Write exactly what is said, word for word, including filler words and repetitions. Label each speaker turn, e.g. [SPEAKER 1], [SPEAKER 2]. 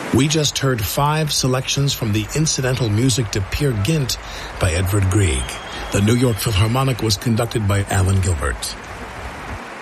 [SPEAKER 1] We just heard five selections from the incidental music to Peer Gynt by Edvard Grieg. The New York Philharmonic was conducted by Alan Gilbert.